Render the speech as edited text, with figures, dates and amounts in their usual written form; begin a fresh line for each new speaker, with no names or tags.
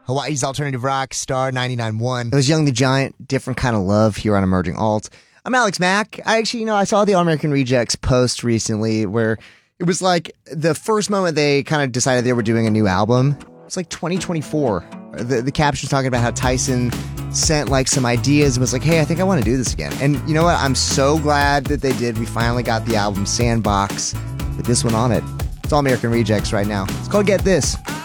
Hawaii's alternative rock, Star 99.1.
It was Young the Giant, different kind of love here on Emerging Alt. I'm Alex Mack. I saw the All American Rejects post recently where it was like the first moment they kind of decided they were doing a new album. It's like 2024. The caption's talking about how Tyson sent like some ideas and was like, hey, I think I want to do this again. And you know what? I'm so glad that they did. We finally got the album Sandbox with this one on it. It's All American Rejects right now. It's called Get This.